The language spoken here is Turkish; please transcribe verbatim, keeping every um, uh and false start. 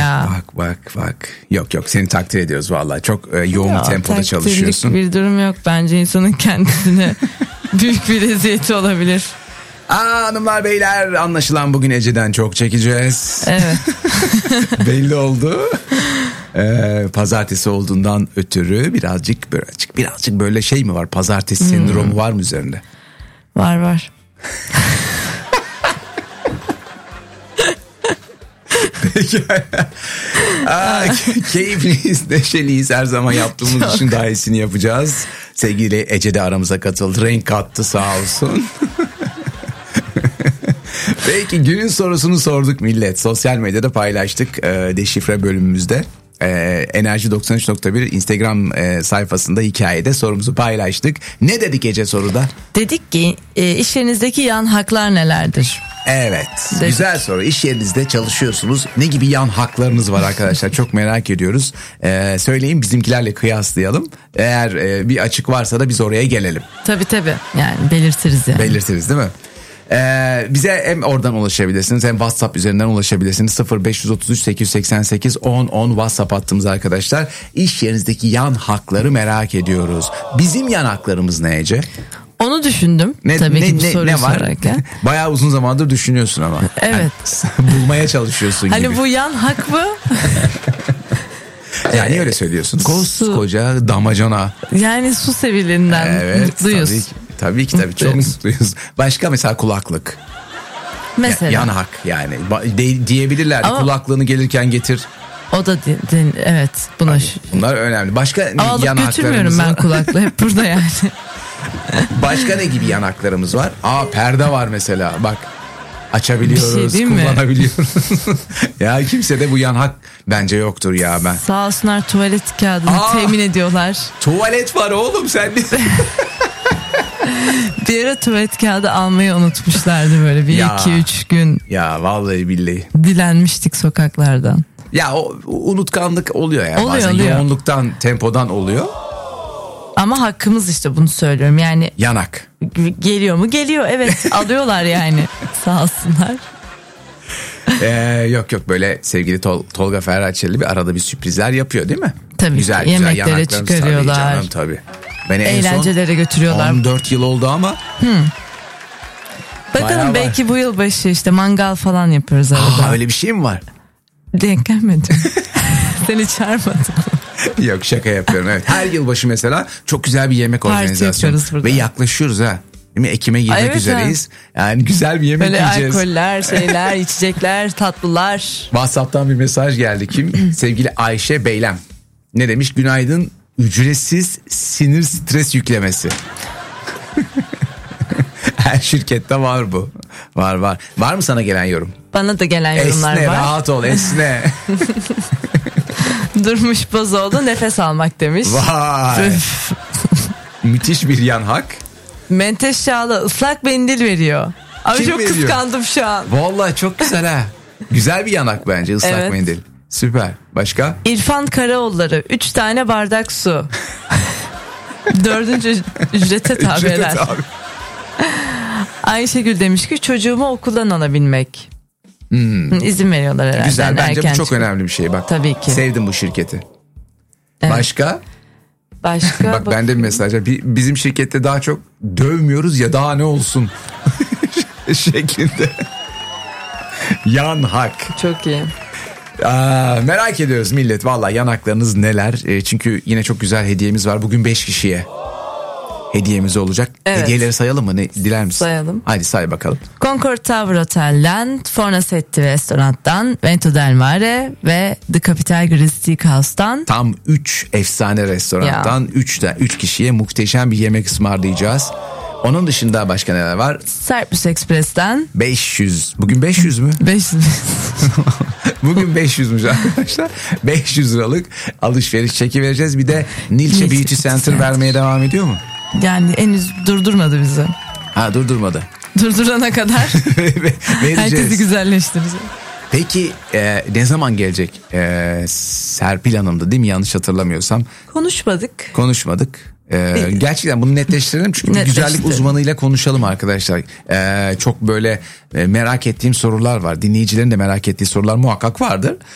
ya. Bak bak bak. Yok yok, seni takdir ediyoruz vallahi. Çok e, yoğun ya, bir tempoda çalışıyorsun. Bir durum yok. Bence insanın kendisine büyük bir eziyeti olabilir. Aa, hanımlar beyler, anlaşılan bugün Ece'den çok çekeceğiz. Evet. Belli oldu. Ee, pazartesi olduğundan ötürü birazcık birazcık birazcık böyle şey mi var? Pazartesi hmm. sendromu var mı üzerinde? Var var. Peki. Aa, keyifliyiz, neşeliyiz. Her zaman yaptığımız çok. işin daha iyisini yapacağız. Sevgili Ece de aramıza katıldı. Renk kattı sağ olsun. Peki, günün sorusunu sorduk millet. Sosyal medyada paylaştık e, deşifre bölümümüzde. E, Enerji doksan üç nokta bir Instagram e, sayfasında hikayede sorumuzu paylaştık. Ne dedik Ece soruda? Dedik ki e, iş yerinizdeki yan haklar nelerdir? Evet, dedik. Güzel soru. İş yerinizde çalışıyorsunuz. Ne gibi yan haklarınız var arkadaşlar? Çok merak ediyoruz. E, söyleyin, bizimkilerle kıyaslayalım. Eğer e, bir açık varsa da biz oraya gelelim. Tabii tabii, yani belirtiriz yani. Belirtiriz değil mi? Ee, bize hem oradan ulaşabilirsiniz hem WhatsApp üzerinden ulaşabilirsiniz. Sıfır beş otuz üç sekiz yüz seksen sekiz on on WhatsApp hattımız arkadaşlar. İş yerinizdeki yan hakları merak ediyoruz. Bizim yan haklarımız ne Ece? Onu düşündüm. Ne, tabii ne, ki bu ne, soruyu ne var? sorarken. Bayağı uzun zamandır düşünüyorsun ama. Evet. Yani, bulmaya çalışıyorsun hani gibi. Hani bu yan hak mı? Yani öyle söylüyorsun. Koskoca damacana. Yani su sevilinden evet, mutluyuz. Tabii ki. Tabii ki tabii çok mutluyuz. Başka mesela kulaklık. Mesela. Yan hak yani. De, diyebilirler. Ama kulaklığını gelirken getir. O da de, de, evet. Buna Tabii, bunlar önemli. Başka ne yan haklarımız var? götürmüyorum ben kulaklığı. Hep burada yani. Başka ne gibi yan haklarımız var? Aa, perde var mesela. Bak. Açabiliyoruz, şey kullanabiliyoruz. Ya kimse de bu yan hak bence yoktur ya ben. Sağ olsunlar, tuvalet kağıdını Aa, temin ediyorlar. Tuvalet var oğlum sen de. Bir ara tuvalet kağıdı almayı unutmuşlardı böyle bir ya, iki üç gün. Ya vallahi billahi. Dilenmiştik sokaklardan. Ya o unutkanlık oluyor ya. Oluyor, bazen oluyor. yoğunluktan, tempodan oluyor. Ama hakkımız işte, bunu söylüyorum yani. Yanak. Geliyor mu? Geliyor, evet. Alıyorlar yani. Sağ olsunlar. Ee, yok yok, böyle sevgili Tol- Tolga Ferhatçeli bir arada bir sürprizler yapıyor değil mi? Tabii güzel, ki. güzel Yemeklere çıkarıyorlar. Tabii canım, tabii. Beni eğlencelere götürüyorlar. on dört yıl oldu ama. Hmm. Bakalım bayağı belki var. Bu yılbaşı işte mangal falan yapıyoruz arada. Aa, öyle bir şey mi var? Denk gelmedim. Seni çağırmadım. Yok, şaka yapıyorum, evet. Her yılbaşı mesela çok güzel bir yemek organizasyonu. Ve yaklaşıyoruz ha. Değil mi? Ekim'e girmek evet, üzereyiz. Ha. Yani güzel bir yemek böyle yiyeceğiz. Böyle alkoller, şeyler, içecekler, tatlılar. WhatsApp'tan bir mesaj geldi. Kim? Sevgili Ayşe Beylem. Ne demiş? Günaydın. Ücretsiz sinir stres yüklemesi. Her şirkette var bu. Var var. Var mı sana gelen yorum? Bana da gelen yorumlar esne, var. Esne, rahat ol, esne. Durmuş Bozoğlu nefes almak demiş. Vay. Müthiş bir yan hak. Menteş Çağla ıslak mendil veriyor. Abi Kim çok veriyor? Kıskandım şu an. Vallahi çok güzel ha. Güzel bir yanak bence ıslak evet. mendil. Süper. Başka? İrfan Karaoğulları üç tane bardak su. Dördüncü ücrete tabiler. Tabi. Ayşegül demiş ki çocuğumu okuldan alabilmek. Hmm. İzin veriyorlar herhalde. Güzel, bence bu çok çıkıyor. önemli bir şey bak. Tabii ki. Sevdim bu şirketi. Evet. Başka? Başka? Bak bende bir mesaj var. Bizim şirkette daha çok dövmüyoruz ya, daha ne olsun şeklinde. Yan hak. Çok iyi. Aa, merak ediyoruz millet, vallahi yanaklarınız neler? E, çünkü yine çok güzel hediyemiz var. Bugün beş kişiye hediyemiz olacak. Evet. Hediyeleri sayalım mı? Ne, diler misin? Sayalım. Hadi say bakalım. Concord Tower Otel'den, Fornasetti Restoran'dan, Vento Del Mare ve The Capital Grill Steakhouse'dan. Tam üç efsane restorandan üç kişiye muhteşem bir yemek ısmarlayacağız. Onun dışında başka neler var? Cyprus Express'ten beş yüz. Bugün beş yüz mü? beş yüz. Bugün beş yüzmüş arkadaşlar. beş yüz liralık alışveriş çeki vereceğiz. Bir de Nilce Beauty Center vermeye devam ediyor mu? Yani henüz durdurmadı bizi. Ha, durdurmadı. Durdurana kadar herkesi güzelleştireceğiz. Peki e, ne zaman gelecek e, Serpil Hanım'dı değil mi, yanlış hatırlamıyorsam? Konuşmadık. Konuşmadık. Ee, gerçekten bunu netleştirelim çünkü bir güzellik uzmanıyla konuşalım arkadaşlar. Ee, çok böyle e, merak ettiğim sorular var. Dinleyicilerin de merak ettiği sorular muhakkak vardır.